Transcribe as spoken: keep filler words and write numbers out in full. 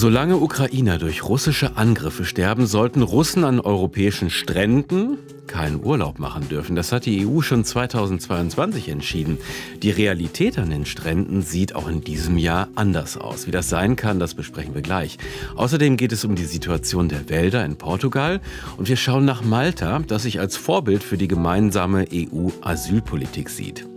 Solange Ukrainer durch russische Angriffe sterben, sollten Russen an europäischen Stränden keinen Urlaub machen dürfen. Das hat die E U schon zweitausendzweiundzwanzig entschieden. Die Realität an den Stränden sieht auch in diesem Jahr anders aus. Wie das sein kann, das besprechen wir gleich. Außerdem geht es um die Situation der Wälder in Portugal und wir schauen nach Malta, das sich als Vorbild für die gemeinsame E U-Asylpolitik sieht.